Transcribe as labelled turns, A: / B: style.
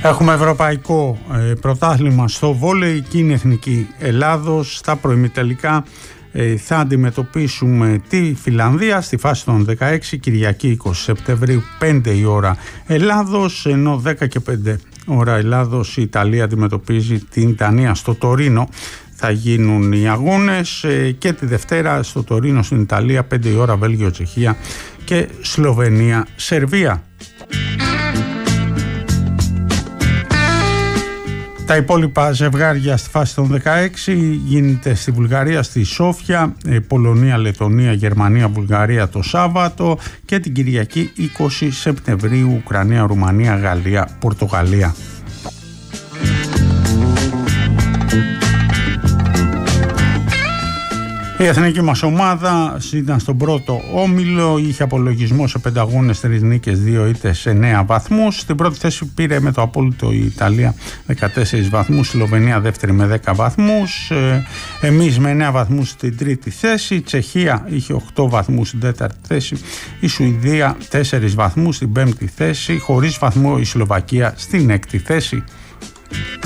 A: Έχουμε ευρωπαϊκό πρωτάθλημα στο βόλεϊ, εκείνη εθνική Ελλάδος. Στα προημιτελικά θα αντιμετωπίσουμε τη Φιλανδία στη φάση των 16, Κυριακή 20 Σεπτεμβρίου 5 η ώρα Ελλάδος, ενώ 10 και 5 ώρα Ελλάδος η Ιταλία αντιμετωπίζει την Δανία στο Τωρίνο. Θα γίνουν οι αγώνες και τη Δευτέρα στο Τωρίνο στην Ιταλία 5 η ώρα Βέλγιο, Τσεχία και Σλοβενία, Σερβία. Τα υπόλοιπα ζευγάρια στη φάση των 16 γίνεται στη Βουλγαρία, στη Σόφια, Πολωνία, Λετωνία, Γερμανία, Βουλγαρία το Σάββατο και την Κυριακή 20 Σεπτεμβρίου Ουκρανία, Ρουμανία, Γαλλία, Πορτογαλία. Η εθνική μας ομάδα ήταν στον πρώτο όμιλο, είχε απολογισμό σε 5 αγώνες, 3 νίκες, 2 ήττες σε 9 βαθμούς. Στην πρώτη θέση πήρε με το απόλυτο η Ιταλία 14 βαθμούς, η Σλοβενία δεύτερη με 10 βαθμούς, εμείς με 9 βαθμούς στην τρίτη θέση, η Τσεχία είχε 8 βαθμούς στην τέταρτη θέση, η Σουηδία 4 βαθμούς στην πέμπτη θέση, χωρίς βαθμό η Σλοβακία στην έκτη θέση.